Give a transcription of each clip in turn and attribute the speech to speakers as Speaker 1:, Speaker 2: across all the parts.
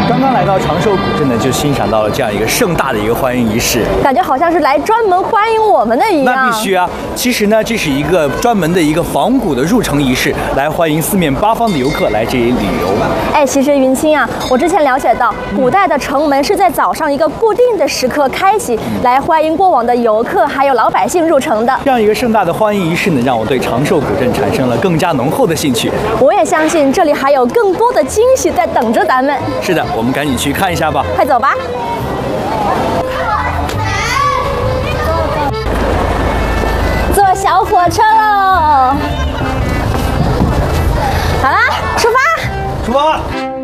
Speaker 1: 刚刚来到长寿古镇呢，就欣赏到了这样一个盛大的一个欢迎仪式，
Speaker 2: 感觉好像是来专门欢迎我们的一样。
Speaker 1: 那必须啊！其实呢，这是一个专门的一个仿古的入城仪式，来欢迎四面八方的游客来这里旅游。
Speaker 2: 哎，其实云清啊，我之前了解到，古代的城门是在早上一个固定的时刻开启，来欢迎过往的游客还有老百姓入城的。
Speaker 1: 这样一个盛大的欢迎仪式呢，让我对长寿古镇产生了更加浓厚的兴趣。
Speaker 2: 我也相信这里还有更多的惊喜在等着咱们。
Speaker 1: 是的，我们赶紧去看一下吧。
Speaker 2: 快走吧！坐小火车喽！好啦，出发！
Speaker 1: 出发！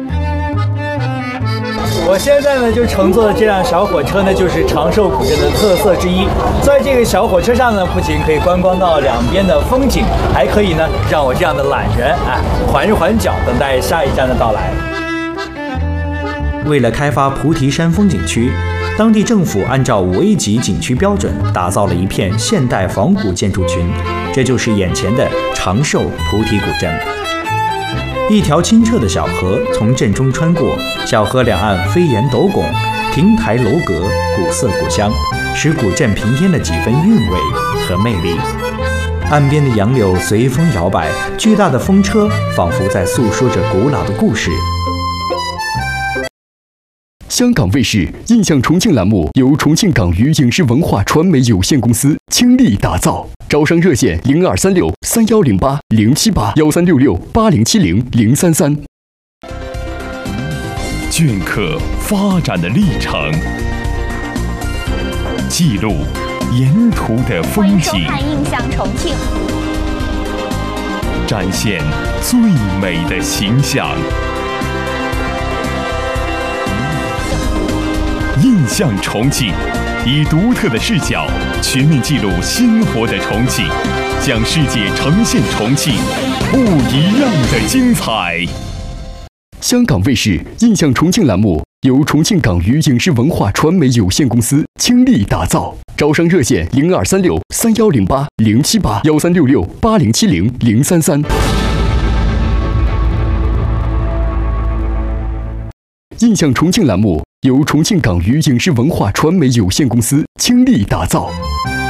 Speaker 1: 我现在呢就乘坐的这辆小火车呢，就是长寿古镇的特色之一。坐在这个小火车上呢，不仅可以观光到两边的风景，还可以呢让我这样的懒人缓一缓脚，等待下一站的到来。为了开发菩提山风景区，当地政府按照5A 级景区标准，打造了一片现代仿古建筑群，这就是眼前的长寿菩提古镇。一条清澈的小河从镇中穿过，小河两岸飞檐斗拱，亭台楼阁，古色古香，使古镇平添了几分韵味和魅力。岸边的杨柳随风摇摆，巨大的风车仿佛在诉说着古老的故事。
Speaker 3: 香港卫视印象重庆栏目由重庆港娱影视文化传媒有限公司倾力打造，招商热线02363108-078-1366-8070-033。
Speaker 4: 镌刻发展的历程，记录沿途的风景，
Speaker 2: 欢迎收看《印象重庆》，
Speaker 4: 展现最美的形象。印象重庆，以独特的视角全面记录鲜活的重庆，向世界呈现重庆不一样的精彩。
Speaker 3: 香港卫视印象重庆栏目由重庆港娱影视文化传媒有限公司倾力打造，招商热线02363108-078-1366-8070-033。印象重庆栏目由重庆港娱影视文化传媒有限公司倾力打造。